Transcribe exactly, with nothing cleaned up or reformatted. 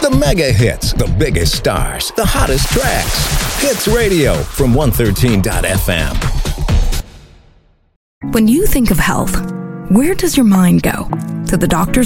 The mega hits, the biggest stars, the hottest tracks. Hits Radio from one thirteen dot f m. When you think of health, where does your mind go? To the doctor's